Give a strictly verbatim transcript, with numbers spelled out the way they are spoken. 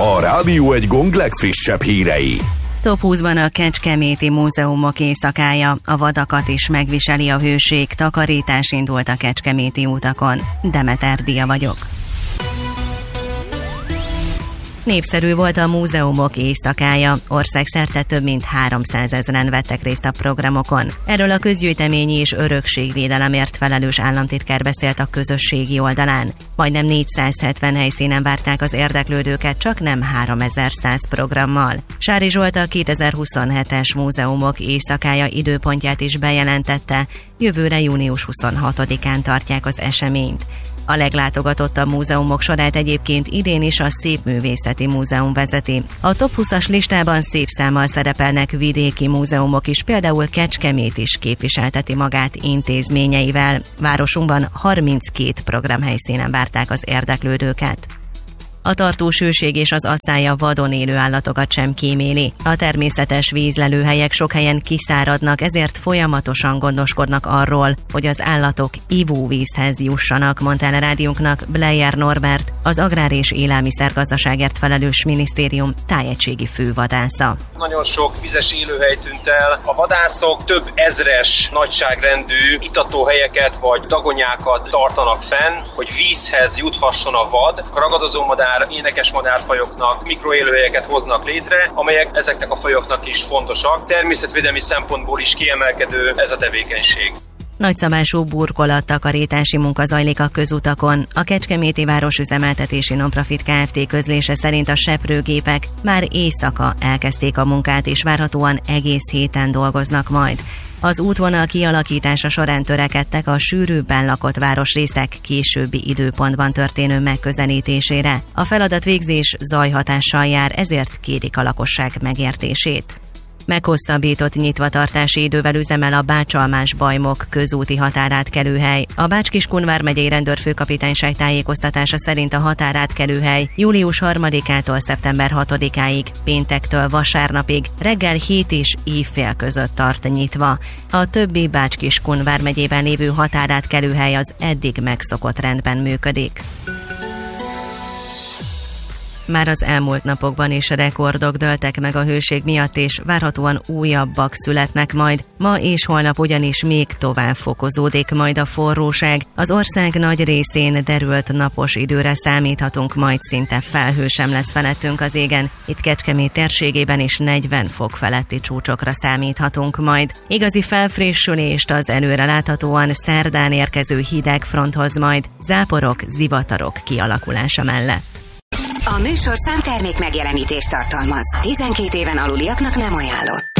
A Rádió Egy Gong legfrissebb hírei. Top húszban a Kecskeméti Múzeumok éjszakája. A vadakat is megviseli a hőség. Takarítás indult a kecskeméti utakon. Demeter Dia vagyok. Népszerű volt a múzeumok éjszakája. Országszerte több mint háromszázezren vettek részt a programokon. Erről a közgyűjteményi és örökségvédelemért felelős államtitkár beszélt a közösségi oldalán. Majdnem négyszázhetven helyszínen várták az érdeklődőket, csak nem háromezer-száz programmal. Sári Zsolt a kétezer-huszonhetes múzeumok éjszakája időpontját is bejelentette. Jövőre június huszonhatodikán tartják az eseményt. A leglátogatottabb múzeumok sorát egyébként idén is a Szépművészeti Múzeum vezeti. A top húszas listában szép számmal szerepelnek vidéki múzeumok is, például Kecskemét is képviselteti magát intézményeivel. Városunkban harminckét programhelyszínen várták az érdeklődőket. A tartós hőség és az asszály a vadon élő állatokat sem kíméli. A természetes vízlelőhelyek sok helyen kiszáradnak, ezért folyamatosan gondoskodnak arról, hogy az állatok ivóvízhez jussanak, mondta el a rádiónknak Bleyer Norbert, az Agrár- és Élelmiszergazdaságért felelős minisztérium tájegységi fővadásza. Nagyon sok vizes élőhely tűnt el. A vadászok több ezres nagyságrendű itatóhelyeket vagy dagonyákat tartanak fenn, hogy vízhez juthasson a vad. A ragadozó madár, énekes madárfajoknak mikroélőhelyeket hoznak létre, amelyek ezeknek a fajoknak is fontosak. Természetvédelmi szempontból is kiemelkedő ez a tevékenység. Nagyszabású burkolat-takarítási munka zajlik a közutakon. A Kecskeméti Városüzemeltetési Nonprofit Kft. Közlése szerint a seprőgépek már éjszaka elkezdték a munkát, és várhatóan egész héten dolgoznak majd. Az útvonal kialakítása során törekedtek a sűrűbben lakott városrészek későbbi időpontban történő megközelítésére. A feladatvégzés zajhatással jár, ezért kérik a lakosság megértését. Meghosszabbított nyitvatartási idővel üzemel a Bácsalmás-Bajmok közúti határátkelőhely. A Bács-Kiskun vármegyei rendőrfőkapitányság tájékoztatása szerint a határátkelőhely július harmadikától szeptember hatodikáig, péntektől vasárnapig, reggel hét és éjfél között tart nyitva. A többi Bács-Kiskun vármegyében lévő határátkelőhely az eddig megszokott rendben működik. Már az elmúlt napokban is rekordok dőltek meg a hőség miatt, és várhatóan újabbak születnek majd. Ma és holnap ugyanis még tovább fokozódik majd a forróság. Az ország nagy részén derült napos időre számíthatunk, majd szinte felhő sem lesz felettünk az égen. Itt Kecskemét térségében is negyven fok feletti csúcsokra számíthatunk majd. Igazi felfrissülést az előre láthatóan szerdán érkező hideg fronthoz majd, záporok, zivatarok kialakulása mellett. A műsor számtermék megjelenítést tartalmaz. tizenkét éven aluliaknak nem ajánlott.